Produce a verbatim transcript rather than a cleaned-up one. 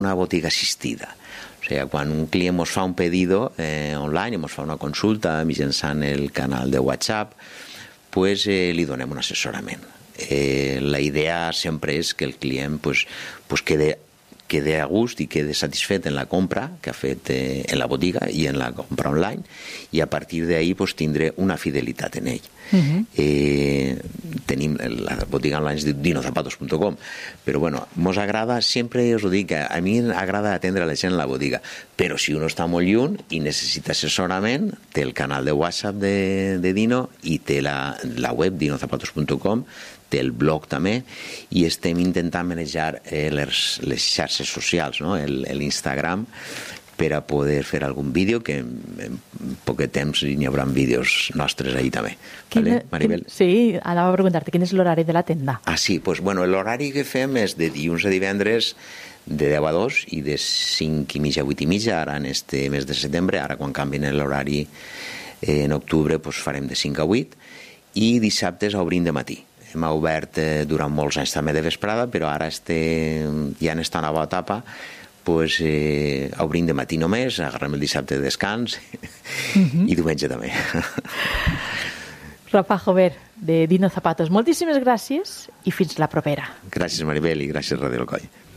una botiga assistida. O sigui, quan un client ens fa un pedido eh, online, ens fa una consulta mitjançant el canal de WhatsApp, pues, eh, li donem un assessorament. Eh, la idea sempre és que el client pues, pues quede, quede a gust i quede satisfet en la compra que ha fet eh, en la botiga i en la compra online, i a partir d'ahí pues, tindré una fidelitat en ell. Uh-huh. eh, tenim la botiga online es diu dino zapatos punt com, però bueno, mos agrada, sempre us ho dic, a mi agrada atendre la gent en la botiga, però si uno està molt lluny i necessita assessorament, té el canal de WhatsApp de, de Dino i té la, la web dino zapatos punt com, té el blog també, i estem intentant manejar eh, les, les xarxes socials, no? l'Instagram, per a poder fer algun vídeo, que en, en poc temps n'hi haurà vídeos nostres ahí també. Quina, vale, Maribel? Quin, sí, anava a preguntar-te, quin és l'horari de la tenda? Ah, sí, pues, bueno, l'horari que fem és de dilluns a divendres de deu a dos i de cinc i mitja a vuit i mitja, ara en este mes de setembre, ara quan canvien l'horari eh, en octubre pues, farem de cinc a vuit, i dissabtes obrim de matí. Hem obert eh, durant molts anys també de vesprada, però ara este, ja en esta nova etapa pues, eh, obrim de matí només, agarrem el dissabte de descans uh-huh. i diumenge també. Rafa Jover, de Dino Zapatos, moltíssimes gràcies i fins la propera. Gràcies, Maribel, i gràcies, Ràdio Alcoi.